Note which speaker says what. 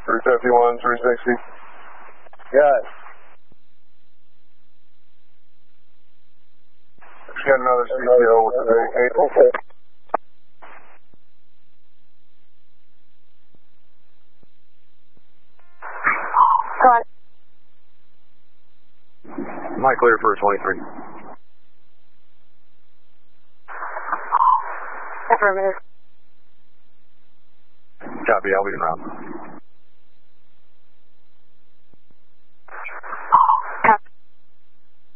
Speaker 1: 351, 360.
Speaker 2: Got it.
Speaker 1: Just got another CTO with the vehicle.
Speaker 2: Okay.
Speaker 1: Am I clear for 23?
Speaker 3: Affirmative.
Speaker 1: Copy, I'll be around.